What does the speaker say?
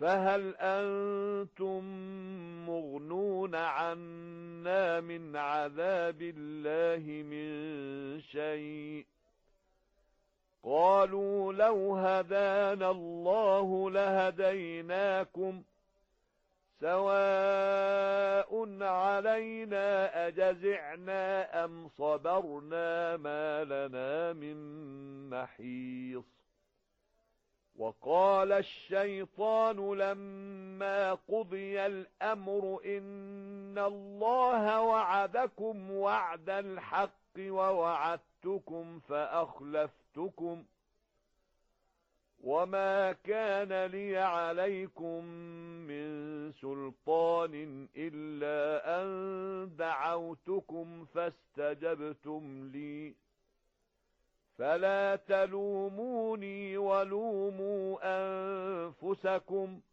فهل أنتم مغنون عنا من عذاب الله من شيء؟ قالوا لو هدانا الله لهديناكم سواء علينا أجزعنا أم صبرنا ما لنا من محيص. وقال الشيطان لما قضي الأمر إن الله وعدكم وعد الحق ووعدتكم فأخلفتكم وما كان لي عليكم من سلطان إلا أن دعوتكم فاستجبتم لي فلا تلوموني ولوموا أنفسكم